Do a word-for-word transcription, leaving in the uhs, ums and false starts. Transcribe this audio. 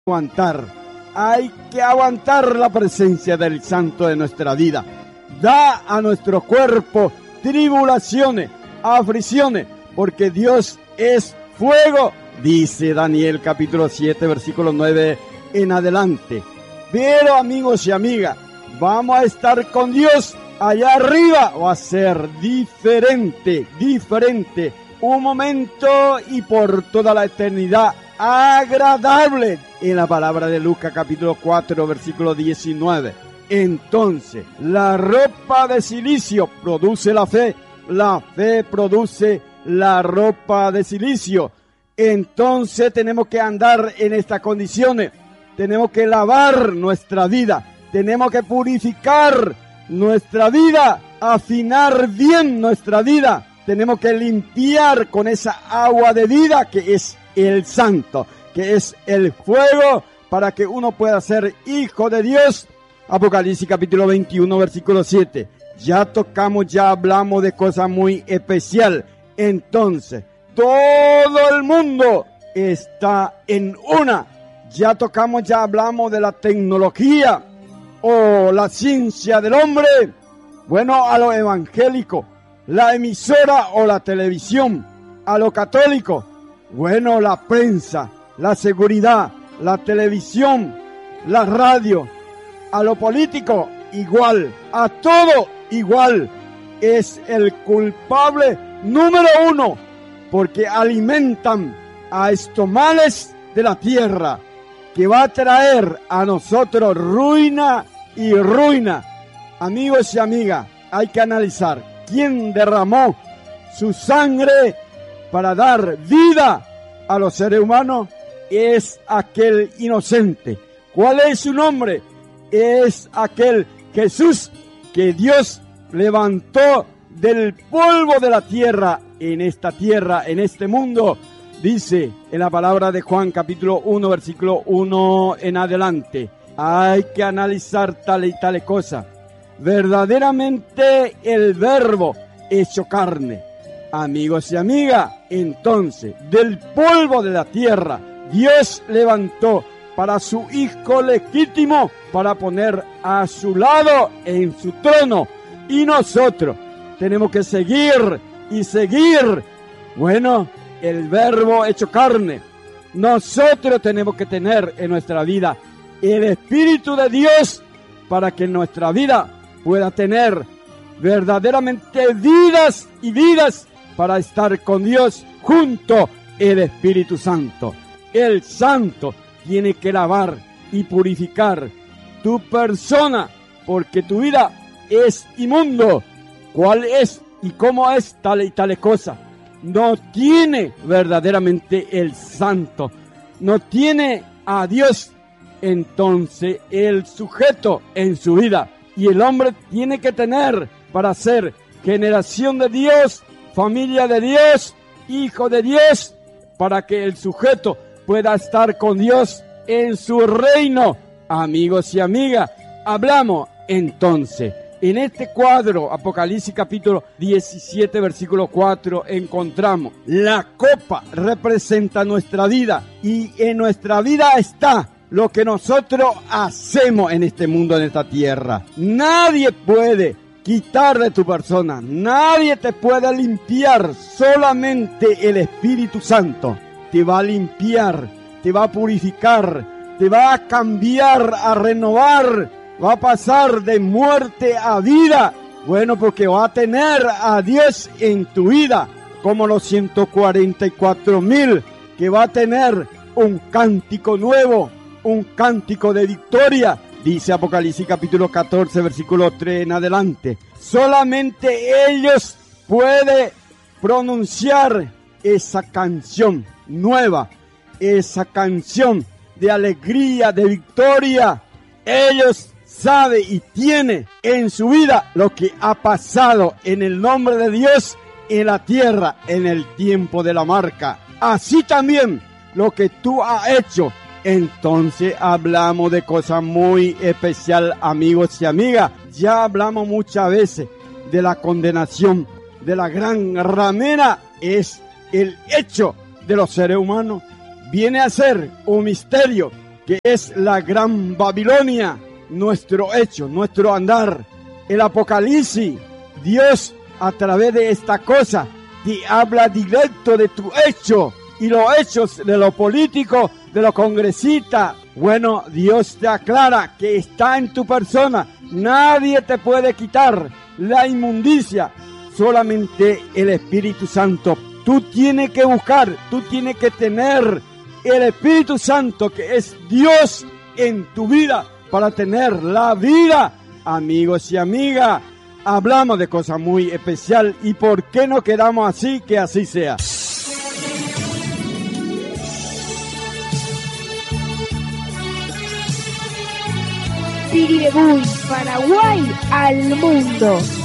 aguantar, hay que aguantar la presencia del Santo de nuestra vida. Da a nuestro cuerpo tribulaciones, aflicciones, porque Dios es fuego, dice Daniel capítulo siete, versículo nueve en adelante. Pero amigos y amigas, vamos a estar con Dios allá arriba, va a ser diferente, diferente, un momento y por toda la eternidad agradable, en la palabra de Lucas capítulo cuatro, versículo diecinueve. Entonces, la ropa de silicio produce la fe, la fe produce la ropa de silicio. Entonces tenemos que andar en estas condiciones, tenemos que lavar nuestra vida, tenemos que purificar nuestra vida, afinar bien nuestra vida, tenemos que limpiar con esa agua de vida que es el santo, que es el fuego, para que uno pueda ser hijo de Dios. Apocalipsis capítulo veintiuno, versículo siete. Ya tocamos, ya hablamos de cosas muy especial. Entonces, todo el mundo está en una. Ya tocamos, ya hablamos de la tecnología o la ciencia del hombre. Bueno, a lo evangélico, la emisora o la televisión. A lo católico, bueno, la prensa, la seguridad, la televisión, la radio. A lo político, igual. A todo, igual. Es el culpable número uno, porque alimentan a estos males de la tierra, que va a traer a nosotros ruina y ruina. Amigos y amigas, hay que analizar quién derramó su sangre para dar vida a los seres humanos. Es aquel inocente. ¿Cuál es su nombre? Es aquel Jesús que Dios levantó del polvo de la tierra, en esta tierra, en este mundo. Dice en la palabra de Juan capítulo uno, versículo uno en adelante. Hay que analizar tal y tal cosa. Verdaderamente el verbo hecho carne. Amigos y amigas, entonces, del polvo de la tierra, Dios levantó para su Hijo legítimo, para poner a su lado en su trono. Y nosotros tenemos que seguir y seguir. Bueno, el verbo hecho carne. Nosotros tenemos que tener en nuestra vida el Espíritu de Dios, para que nuestra vida pueda tener verdaderamente vidas y vidas para estar con Dios junto el Espíritu Santo. El Santo tiene que lavar y purificar tu persona, porque tu vida es inmundo. ¿Cuál es y cómo es tal y tal cosa? No tiene verdaderamente el Santo, no tiene a Dios. Entonces el sujeto en su vida, y el hombre tiene que tener para ser generación de Dios, familia de Dios, hijo de Dios, para que el sujeto pueda estar con Dios en su reino. Amigos y amigas, hablamos entonces en este cuadro, Apocalipsis capítulo diecisiete, versículo cuatro, encontramos la copa representa nuestra vida, y en nuestra vida está lo que nosotros hacemos en este mundo, en esta tierra. Nadie puede quitar de tu persona, nadie te puede limpiar, solamente el Espíritu Santo te va a limpiar, te va a purificar, te va a cambiar, a renovar, va a pasar de muerte a vida. Bueno, porque va a tener a Dios en tu vida, como los ciento cuarenta y cuatro mil, que va a tener un cántico nuevo, un cántico de victoria. Dice Apocalipsis capítulo catorce, versículo tres en adelante. Solamente ellos pueden pronunciar esa canción nueva, esa canción de alegría, de victoria. Ellos saben y tienen en su vida lo que ha pasado en el nombre de Dios en la tierra en el tiempo de la marca. Así también lo que tú has hecho. Entonces hablamos de cosas muy especiales, amigos y amigas. Ya hablamos muchas veces de la condenación, de la gran ramera. Es el hecho de los seres humanos. Viene a ser un misterio que es la gran Babilonia, nuestro hecho, nuestro andar. El Apocalipsis, Dios a través de esta cosa te habla directo de tu hecho y los hechos de los políticos, de los congresistas. Bueno, Dios te aclara que está en tu persona. Nadie te puede quitar la inmundicia, solamente el Espíritu Santo. Tú tienes que buscar, tú tienes que tener el Espíritu Santo, que es Dios en tu vida, para tener la vida. Amigos y amigas, hablamos de cosas muy especiales, y ¿por qué no quedamos así? Que así sea. Siribebuy, Paraguay al mundo.